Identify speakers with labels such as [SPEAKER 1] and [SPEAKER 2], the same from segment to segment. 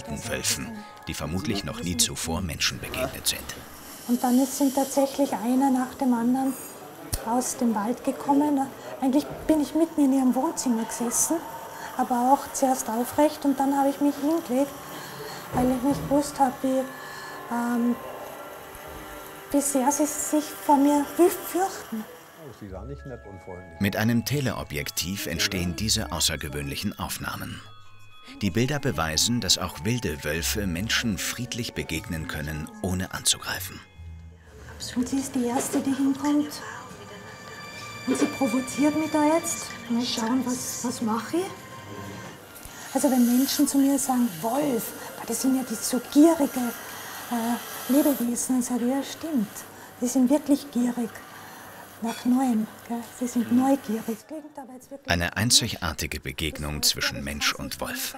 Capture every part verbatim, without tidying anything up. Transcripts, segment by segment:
[SPEAKER 1] wilden Wölfen, die vermutlich noch nie zuvor Menschen begegnet sind.
[SPEAKER 2] Und dann sind tatsächlich einer nach dem anderen aus dem Wald gekommen. Eigentlich bin ich mitten in ihrem Wohnzimmer gesessen, aber auch zuerst aufrecht und dann habe ich mich hingelegt, weil ich nicht gewusst habe, wie, ähm, wie sehr sie sich vor mir fürchten.
[SPEAKER 1] Mit einem Teleobjektiv entstehen diese außergewöhnlichen Aufnahmen. Die Bilder beweisen, dass auch wilde Wölfe Menschen friedlich begegnen können, ohne anzugreifen.
[SPEAKER 2] Und sie ist die Erste, die hinkommt. Und sie provoziert mich da jetzt. Mal schauen, was, was mache ich. Also wenn Menschen zu mir sagen, Wolf, das sind ja die so gierige äh, Lebewesen, dann sage ich, ja stimmt. Die sind wirklich gierig. Nach Neuem. Gell? Sie sind neugierig.
[SPEAKER 1] Eine einzigartige Begegnung zwischen Mensch und Wolf.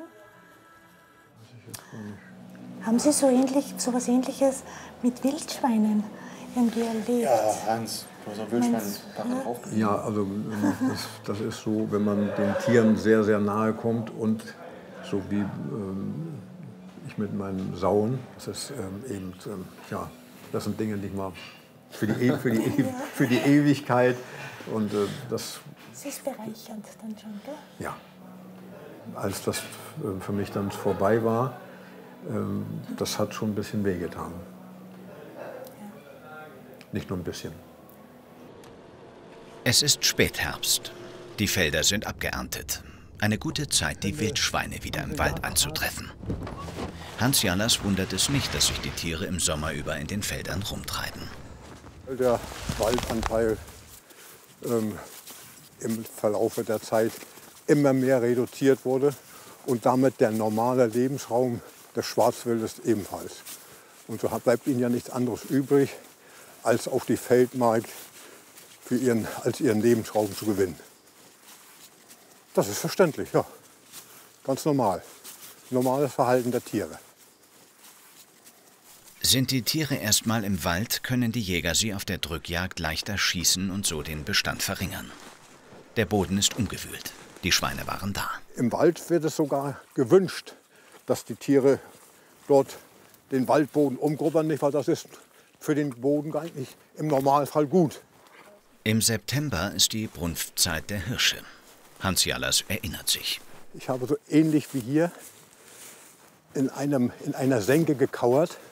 [SPEAKER 2] Haben Sie so, ähnlich, so was Ähnliches mit Wildschweinen irgendwie erlebt?
[SPEAKER 3] Ja, Hans, du hast auch Wildschwein ja. drauf.
[SPEAKER 4] Ja, also das, das ist so, wenn man den Tieren sehr, sehr nahe kommt und so wie ähm, ich mit meinem Sauen, das ist ähm, eben, ähm, ja, das sind Dinge, die ich mal für die, e für die, e für die Ewigkeit und äh, das...
[SPEAKER 2] Das ist bereichernd dann schon, gell?
[SPEAKER 4] Ja. Als das äh, für mich dann vorbei war, ähm, das hat schon ein bisschen wehgetan. Ja. Nicht nur ein bisschen.
[SPEAKER 1] Es ist Spätherbst. Die Felder sind abgeerntet. Eine gute Zeit, die Wildschweine wieder im Wald anzutreffen. Hans Jallers wundert es nicht, dass sich die Tiere im Sommer über in den Feldern rumtreiben.
[SPEAKER 5] Der Waldanteil ähm, im Verlauf der Zeit immer mehr reduziert wurde und damit der normale Lebensraum des Schwarzwaldes ebenfalls. Und so bleibt ihnen ja nichts anderes übrig, als auf die Feldmark für ihren, als ihren Lebensraum zu gewinnen. Das ist verständlich, ja. Ganz normal. Normales Verhalten der Tiere.
[SPEAKER 1] Sind die Tiere erstmal im Wald, können die Jäger sie auf der Drückjagd leichter schießen und so den Bestand verringern. Der Boden ist umgewühlt. Die Schweine waren da.
[SPEAKER 5] Im Wald wird es sogar gewünscht, dass die Tiere dort den Waldboden umgrubbern, nicht, weil das ist für den Boden eigentlich im Normalfall gut.
[SPEAKER 1] Im September ist die Brunftzeit der Hirsche. Hans Jallers erinnert sich.
[SPEAKER 5] Ich habe so ähnlich wie hier in, einem, in einer Senke gekauert